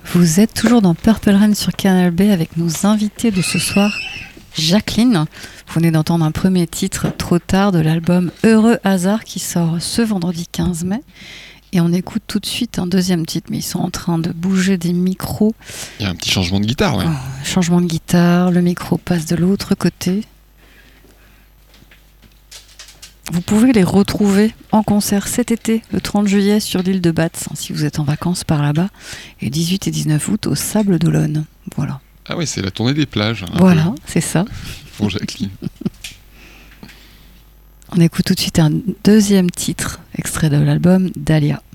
Vous êtes toujours dans Purple Rain sur Canal B avec nos invités de ce soir, Jacqueline. Vous venez d'entendre un premier titre, Trop tard, de l'album Heureux hasard qui sort ce vendredi 15 mai. Et on écoute tout de suite un deuxième titre, mais ils sont en train de bouger des micros. Il y a un petit changement de guitare, ouais. Changement de guitare, le micro passe de l'autre côté. Vous pouvez les retrouver en concert cet été, le 30 juillet, sur l'île de Batz, si vous êtes en vacances par là-bas, et 18 et 19 août au Sable d'Olonne. Voilà. Ah ouais, c'est la tournée des plages. Voilà, c'est ça. Pour Jacqueline. On écoute tout de suite un deuxième titre, extrait de l'album Dahlia.